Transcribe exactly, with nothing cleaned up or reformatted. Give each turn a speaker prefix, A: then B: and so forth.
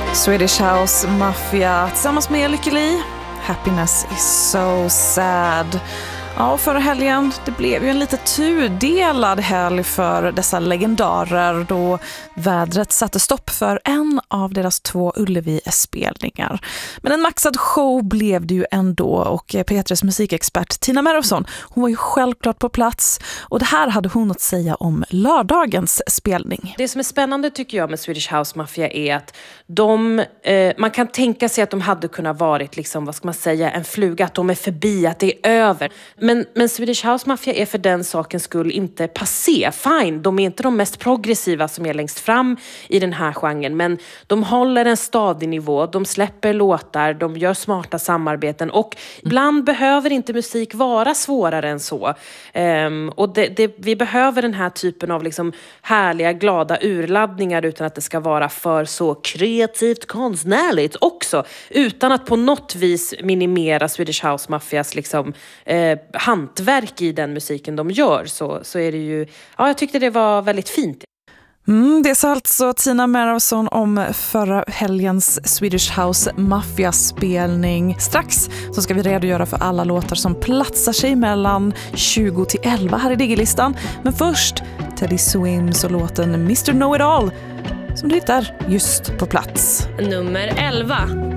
A: Swedish House Mafia tillsammans med Lykke Li. Happiness is so sad. Ja, förra helgen, det blev ju en lite tudelad helg för dessa legendarer då vädret satte stopp för en av deras två Ullevi-spelningar. Men en maxad show blev det ju ändå och P tres musikexpert Tina Merosson, hon var ju självklart på plats och det här hade hon att säga om lördagens spelning.
B: Det som är spännande tycker jag med Swedish House Mafia är att de, eh, man kan tänka sig att de hade kunnat varit liksom, vad ska man säga, en fluga, att de är förbi, att det är över. Men, men Swedish House Mafia är för den sakens skull inte passé. Fine, de är inte de mest progressiva som är längst fram i den här genren. Men de håller en stadig nivå, de släpper låtar, de gör smarta samarbeten. Och ibland behöver inte musik vara svårare än så. Um, och det, det, vi behöver den här typen av liksom härliga, glada urladdningar utan att det ska vara för så kreativt konstnärligt också. Utan att på något vis minimera Swedish House Mafias liksom, eh, hantverk i den musiken de gör. Så, så är det ju, ja, jag tyckte det var väldigt fint.
A: Mm, det sa alltså Tina Merosson om förra helgens Swedish House Mafia-spelning. Strax så ska vi redogöra för alla låtar som platsar sig mellan tjugo till elva här i Digilistan. Men först Teddy Swims och låten mister Know It All som du hittar just på plats.
C: Nummer elva.